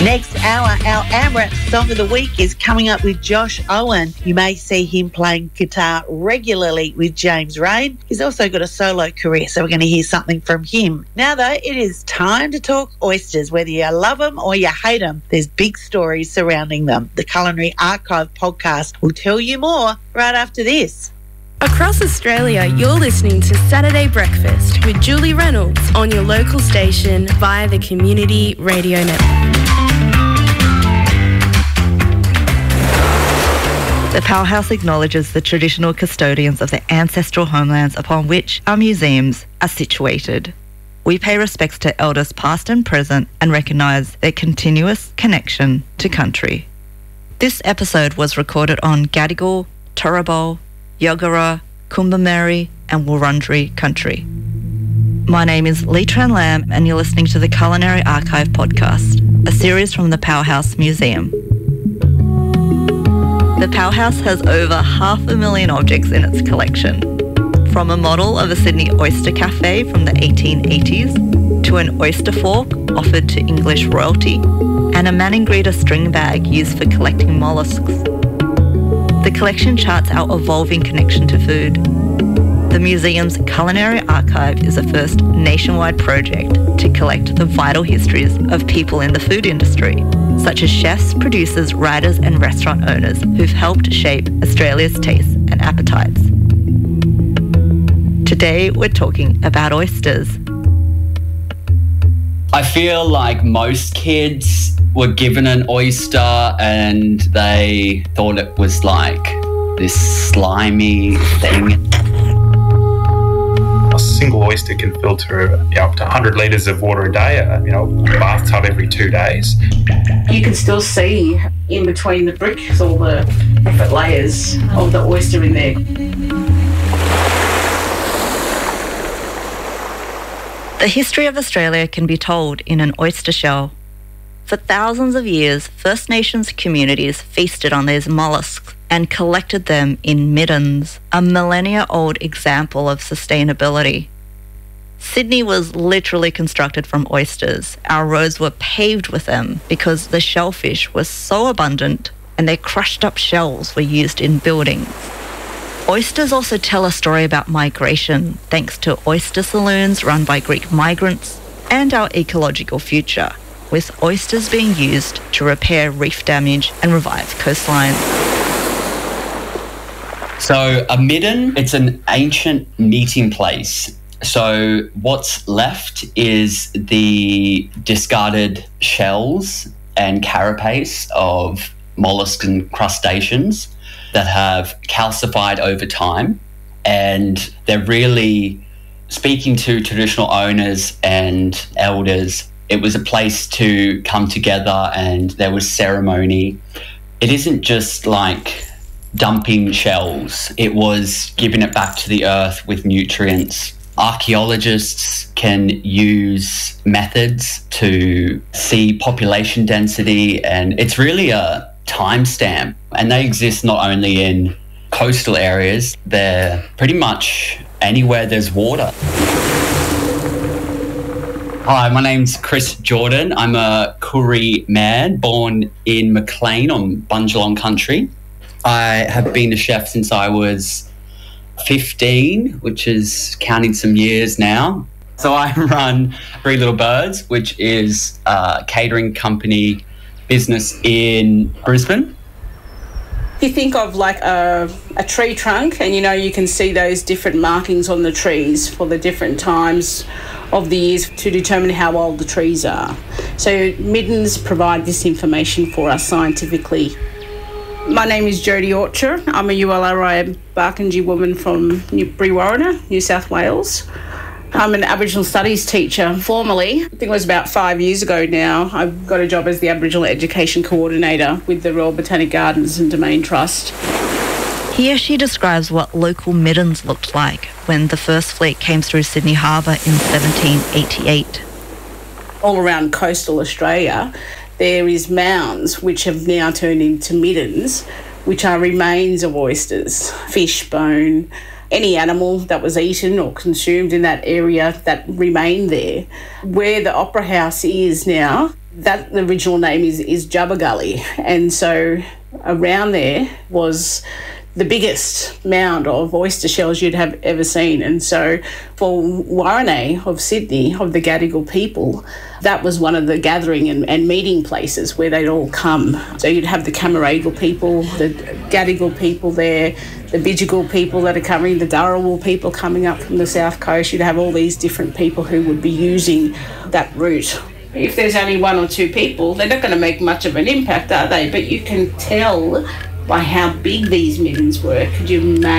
Next hour, our AMRAP Song of the Week is coming up with Josh Owen. You may see him playing guitar regularly with James Rain. He's also got a solo career, so we're going to hear something from him. Now, though, it is time to talk oysters. Whether you love them or you hate them, there's big stories surrounding them. The Culinary Archive podcast will tell you more right after this. Across Australia, you're listening to Saturday Breakfast with Julie Reynolds on your local station via the Community Radio Network. The Powerhouse acknowledges the traditional custodians of the ancestral homelands upon which our museums are situated. We pay respects to elders past and present and recognise their continuous connection to country. This episode was recorded on Gadigal, Turrbal, Yagara, Kumbameri and Wurundjeri country. My name is Lee Tran Lam and you're listening to the Culinary Archive podcast, a series from the Powerhouse Museum. The Powerhouse has over 500,000 objects in its collection, from a model of a Sydney oyster cafe from the 1880s to an oyster fork offered to English royalty and a Maningrida string bag used for collecting molluscs. The collection charts our evolving connection to food. The museum's Culinary Archive is a first nationwide project to collect the vital histories of people in the food industry, such as chefs, producers, writers and restaurant owners who've helped shape Australia's tastes and appetites. Today we're talking about oysters. I feel like most kids were given an oyster and they thought it was like this slimy thing. A single oyster can filter up to 100 litres of water a day, a bathtub every 2 days. You can still see in between the bricks all the different layers of the oyster in there. The history of Australia can be told in an oyster shell. For thousands of years, First Nations communities feasted on these molluscs and collected them in middens, a millennia-old example of sustainability. Sydney was literally constructed from oysters. Our roads were paved with them because the shellfish was so abundant and their crushed-up shells were used in buildings. Oysters also tell a story about migration, thanks to oyster saloons run by Greek migrants, and our ecological future, with oysters being used to repair reef damage and revive coastlines. So a midden, it's an ancient meeting place. So what's left is the discarded shells and carapace of mollusks and crustaceans that have calcified over time. And they're really speaking to traditional owners and elders. It was a place to come together and there was ceremony. It isn't just like dumping shells. It was giving it back to the earth with nutrients. Archaeologists can use methods to see population density, and it's really a timestamp. And they exist not only in coastal areas, they're pretty much anywhere there's water. Hi, my name's Chris Jordan. I'm a Koori man born in Maclean on Bundjalung country. I have been a chef since I was 15, which is counting some years now. So I run Three Little Birds, which is a catering company business in Brisbane. If you think of like a tree trunk and, you can see those different markings on the trees for the different times of the years to determine how old the trees are. So middens provide this information for us scientifically. My name is Jodie Orcher. I'm a ULRI Barkindji woman from Brewarrina, New South Wales. I'm an Aboriginal Studies teacher. Formerly, I think it was about 5 years ago now, I got a job as the Aboriginal Education Coordinator with the Royal Botanic Gardens and Domain Trust. Here she describes what local middens looked like when the first fleet came through Sydney Harbour in 1788. All around coastal Australia, there is mounds which have now turned into middens, which are remains of oysters, fish, bone, any animal that was eaten or consumed in that area that remained there. Where the Opera House is now, That the original name is Jubba Gully, and so around there was the biggest mound of oyster shells you'd have ever seen. And so for Warrane of Sydney, of the Gadigal people, that was one of the gathering and meeting places where they'd all come. So you'd have the Camaragal people, the Gadigal people there, the Bidjigal people that are coming, the Dharawal people coming up from the south coast. You'd have all these different people who would be using that route. If there's only one or two people, they're not going to make much of an impact, are they? But you can tell by how big these middens were. Could you imagine?